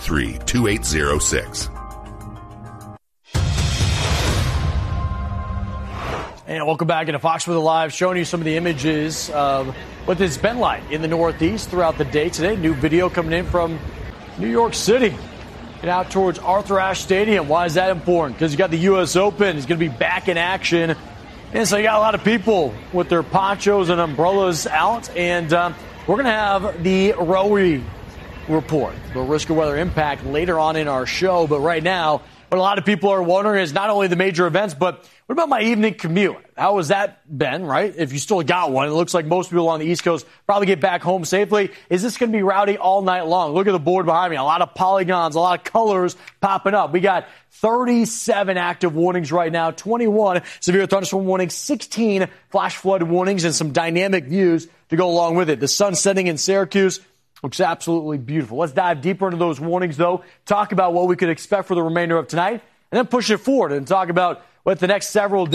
833-2806. And welcome back into Fox Weather Live, showing you some of the images of what it's been like in the Northeast throughout the day today. New video coming in from New York City and out towards Arthur Ashe Stadium. Why is that important? Because you got the U.S. Open. It's going to be back in action. And so you got a lot of people with their ponchos and umbrellas out. And we're going to have the Rowie report, the risk of weather impact, later on in our show. But right now, what a lot of people are wondering is not only the major events, but what about my evening commute? How has that been, right? If you still got one, it looks like most people on the East Coast probably get back home safely. Is this going to be rowdy all night long? Look at the board behind me. A lot of polygons, a lot of colors popping up. We got 37 active warnings right now, 21 severe thunderstorm warnings, 16 flash flood warnings, and some dynamic views to go along with it. The sun setting in Syracuse looks absolutely beautiful. Let's dive deeper into those warnings, though, talk about what we could expect for the remainder of tonight, and then push it forward and talk about what the next several days